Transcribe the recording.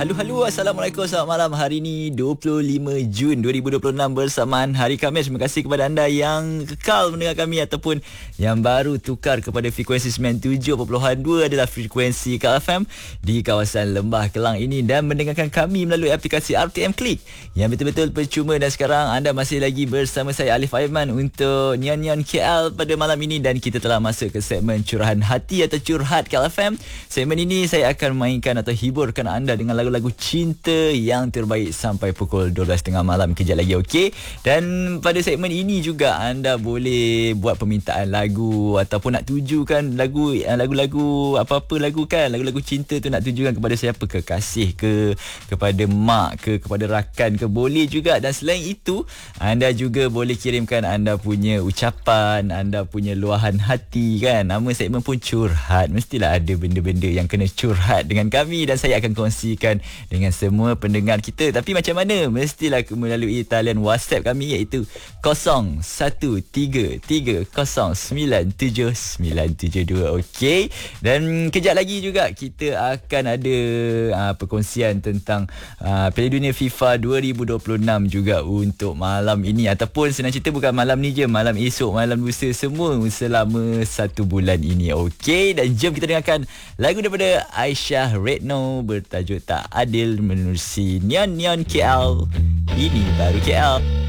Halo, Assalamualaikum, selamat malam. Hari ini 25 Jun 2026 bersamaan Hari Khamis. Terima kasih kepada anda yang kekal mendengar kami ataupun yang baru tukar kepada frekuensi 97.2 adalah frekuensi KFM di kawasan Lembah Kelang ini dan mendengarkan kami melalui aplikasi RTM Click yang betul-betul percuma. Dan sekarang anda masih lagi bersama saya Alif Aiman untuk Nyan KL pada malam ini, dan kita telah masuk ke segmen curahan hati atau curhat KFM. Segmen ini saya akan mainkan atau hiburkan anda dengan lagu-lagu cinta yang terbaik sampai pukul 12.30 malam kejap lagi, okey? Dan pada segmen ini juga anda boleh buat permintaan lagu ataupun nak tujukan lagu-lagu apa-apa lagu kan, lagu-lagu cinta tu nak tujukan kepada siapa, kekasih ke, kepada mak ke, kepada rakan ke, boleh juga. Dan selain itu anda juga boleh kirimkan anda punya ucapan, anda punya luahan hati kan. Nama segmen pun curhat, mestilah ada benda-benda yang kena curhat dengan kami dan saya akan kongsikan dengan semua pendengar kita. Tapi macam mana? Mestilah melalui talian WhatsApp kami, iaitu 0133097972. Okey. Dan kejap lagi juga kita akan ada perkongsian tentang Piala Dunia FIFA 2026 juga untuk malam ini, ataupun senang cerita bukan malam ni je, malam esok, malam lusa, semua selama 1 bulan ini. Okey. Dan jom kita dengarkan lagu daripada Aisyah Redno bertajuk Tak Adil menerusi Nyan KL. Ini baru KL.